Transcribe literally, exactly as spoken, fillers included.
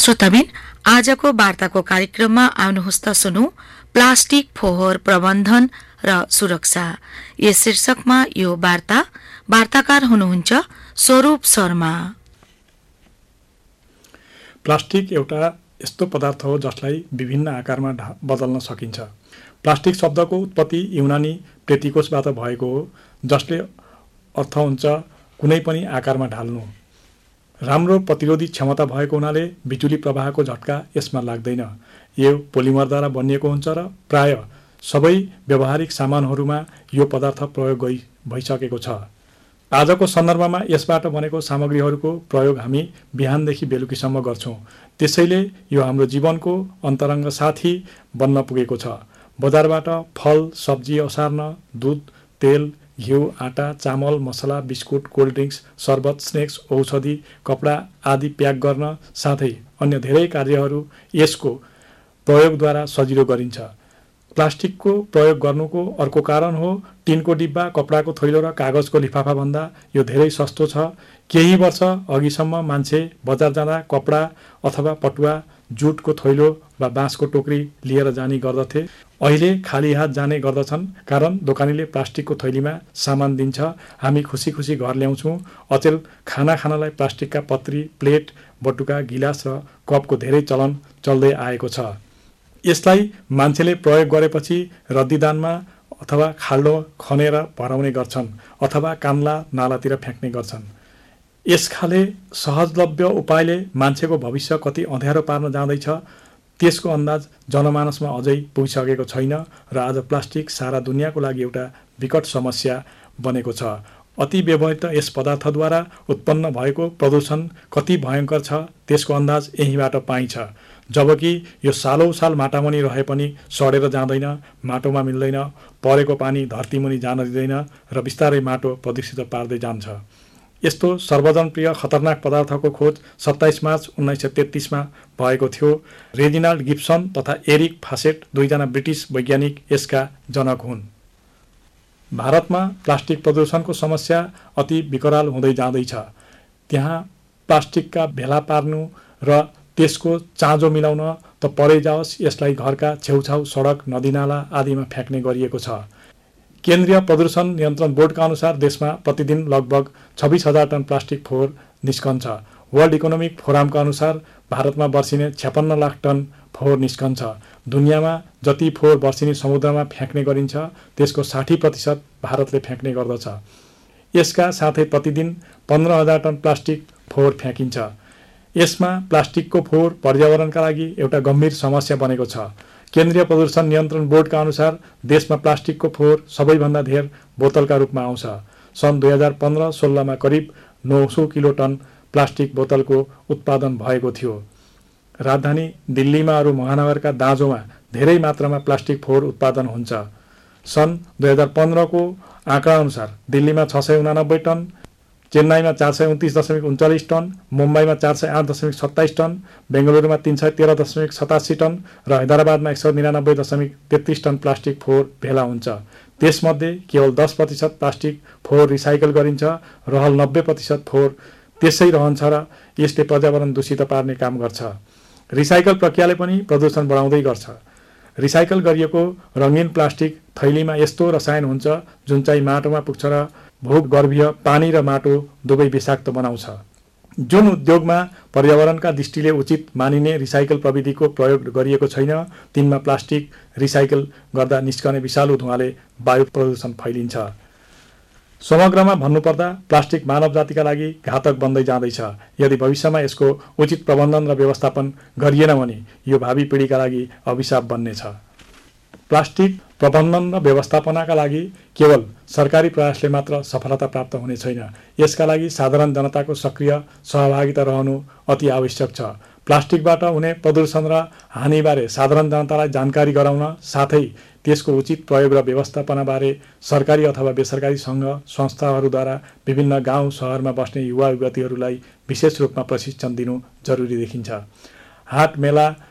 श्रोताबिन, आजको वार्ताको कार्यक्रममा आउनुहोस् त सुनौ प्लास्टिक फोहोर प्रबन्धन र सुरक्षा। यस शीर्षकमा यो वार्ता वार्ताकार हुनुहुन्छ स्वरूप शर्मा। प्लास्टिक एउटा यस्तो पदार्थ हो जसलाई विभिन्न आकारमा बदल्न सकिन्छ। प्लास्टिक शब्दको उत्पत्ति युनानी प्लेटिकोसबाट भएको हो, जसले अर्थ हुन्छ कुनै पनि आकारमा ढाल्नु। राम्रो प्रतिरोधी क्षमता भएको हुनाले बिजुली प्रवाहको झट्का यसमा लाग्दैन। यो पोलिमरद्वारा बनिएको हुन्छ र प्राय सबै व्यावहारिक सामानहरूमा यो पदार्थ प्रयोग भइसकेको छ। आजको सन्दर्भमा यसबाट बनेको सामग्रीहरूको प्रयोग हामी बिहानदेखि बेलुकीसम्म गर्छौँ। त्यसैले यो हाम्रो जीवनको अन्तरङ्ग साथी बन्न पुगेको छ। बजारबाट फल सब्जी ओसार्न, दुध, तेल, घिउ, आटा, चामल, मसला, बिस्कुट, कोल्ड ड्रिङ्क्स, शरबत, स्नेक्स, औषधि, कपडा आदि प्याक गर्न साथै अन्य धेरै कार्यहरू यसको प्रयोगद्वारा सजिलो गरिन्छ। प्लास्टिकको प्रयोग गर्नुको अर्को कारण हो टिनको डिब्बा, कपडाको थैलो र कागजको लिफाफाभन्दा यो धेरै सस्तो छ। केही वर्ष अघिसम्म मान्छे बजार जाँदा कपडा अथवा पटुवा, जुटको थैलो वा बाँसको टोकरी लिएर जाने गर्दथे। अहिले खाली हात जाने गर्दछन्, कारण दोकानीले प्लास्टिकको थैलीमा सामान दिन्छ। हामी खुसी खुसी घर ल्याउँछौँ। अचेल खाना खानलाई प्लास्टिकका पत्री, प्लेट, बटुका, गिलास र कपको धेरै चलन चल्दै आएको छ। यसलाई मान्छेले प्रयोग गरेपछि रद्दीदानमा अथवा खाल्डो खनेर भराउने गर्छन् अथवा कान्ला नालातिर फ्याँक्ने गर्छन्। यसखाले सहजलभ्य उपायले मान्छेको भविष्य कति अँध्यारो पार्न जाँदैछ त्यसको अन्दाज जनमानसमा अझै पुगिसकेको छैन र आज प्लास्टिक सारा दुनियाँको लागि एउटा विकट समस्या बनेको छ। अति व्यवहृत यस पदार्थद्वारा उत्पन्न भएको प्रदूषण कति भयङ्कर छ त्यसको अन्दाज यहीँबाट पाइन्छ। जबकि यो सालौँ साल माटामुनि रहे पनि सडेर जाँदैन, माटोमा मिल्दैन, परेको पानी धरतीमुनि जान दिँदैन र बिस्तारै माटो प्रदूषित पार्दै जान्छ। यस्तो सर्वजनप्रिय खतरनाक पदार्थको खोज सत्ताइस मार्च उन्नाइस सय तेत्तिसमा भएको थियो। रेजिनाल्ड गिब्सन तथा एरिक फासेट दुईजना ब्रिटिस वैज्ञानिक यसका जनक हुन्। भारतमा प्लास्टिक प्रदूषणको समस्या अति विकराल हुँदै जाँदैछ। त्यहाँ प्लास्टिकका भेला पार्नु र त्यसको चाँजो मिलाउन त परै जाओस्, यसलाई घरका छेउछाउ सडक, नदीनाला आदिमा फ्याँक्ने गरिएको छ। केन्द्रीय प्रदूषण नियन्त्रण बोर्डका अनुसार देशमा प्रतिदिन लगभग छब्बिस हजार टन प्लास्टिक फोहोर निस्कन्छ। वर्ल्ड इकोनोमिक फोरमका अनुसार भारतमा वर्षिने छप्पन्न लाख टन फोहोर निस्कन्छ। दुनियाँमा जति फोहोर वर्षिनी समुद्रमा फ्याँक्ने गरिन्छ त्यसको साठी प्रतिशत भारतले फ्याँक्ने गर्दछ। यसका साथै प्रतिदिन पन्ध्र हजार टन प्लास्टिक फोहोर फ्याँकिन्छ। यसमा प्लास्टिकको फोहोर पर्यावरणका लागि एउटा गम्भीर समस्या बनेको छ। केन्द्रीय प्रदूषण नियन्त्रण बोर्डका अनुसार देशमा प्लास्टिकको फोहोर सबैभन्दा धेर बोतलका रूपमा आउँछ। सन् दुई हजार पन्ध्र सोह्रमा करिब नौ सौ किलो टन प्लास्टिक बोतलको उत्पादन भएको थियो। राजधानी दिल्लीमा अरू महानगरका दाँजोमा धेरै मात्रामा प्लास्टिक फोहोर उत्पादन हुन्छ। सन् दुई हजार पन्ध्रको आँकडा अनुसार दिल्लीमा छ सय उनानब्बे टन, चेन्नईमा चार सय उन्तिस दशमिक उन्चालिस टन, मुम्बईमा चार सय आठ दशमिक सत्ताइस टन, बेङ्गलुरुमा तीन सय तेह्र दशमिक सतासी टन र हैदराबादमा एक सय निनानब्बे दशमिक तेत्तिस टन प्लास्टिक फोहोर भेला हुन्छ। त्यसमध्ये केवल दस प्रतिशत प्लास्टिक फोहोर रिसाइकल गरिन्छ, रहल नब्बे प्रतिशत फोहोर त्यसै रहन्छ र यसले पर्यावरण दूषित पार्ने काम गर्छ। रिसाइकल प्रक्रियाले पनि प्रदूषण बढाउँदै गर्छ। रिसाइकल गरिएको रङ्गीन प्लास्टिक थैलीमा यस्तो रसायन हुन्छ जुन चाहिँ माटोमा पुग्छ र भूगर्भीय पानी र माटो दुवै विषाक्त बनाउँछ। जुन उद्योगमा पर्यावरणका दृष्टिले उचित मानिने रिसाइकल प्रविधिको प्रयोग गरिएको छैन तिनमा प्लास्टिक रिसाइकल गर्दा निस्कने विषालु धुवाँले वायु प्रदूषण फैलिन्छ। समग्रमा भन्नुपर्दा प्लास्टिक मानव जातिका लागि घातक बन्दै जाँदैछ। यदि भविष्यमा यसको उचित प्रबन्धन र व्यवस्थापन गरिएन भने यो भावी पिँढीका लागि अभिशाप बन्नेछ। प्लास्टिक प्रबन्धन र व्यवस्थापनका लागि केवल सरकारी प्रयासले मात्र सफलता प्राप्त हुने छैन। यसका लागि साधारण जनताको सक्रिय सहभागिता रहनु अति आवश्यक छ। प्लास्टिकबाट हुने प्रदूषण र हानिबारे साधारण जनतालाई जानकारी गराउन साथै त्यसको उचित प्रयोग र व्यवस्थापनबारे सरकारी अथवा बेसरकारी सङ्घ संस्थाहरूद्वारा विभिन्न गाउँ सहरमा बस्ने युवा युवतीहरूलाई विशेष रूपमा प्रशिक्षण दिनु जरुरी देखिन्छ। हाट मेला